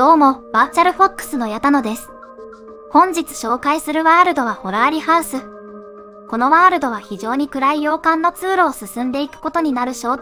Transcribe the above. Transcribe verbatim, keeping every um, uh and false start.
どうも、バーチャルフォックスの矢田野です。本日紹介するワールドはホラーリハウス。このワールドは非常に暗い洋館の通路を進んでいくことになるショート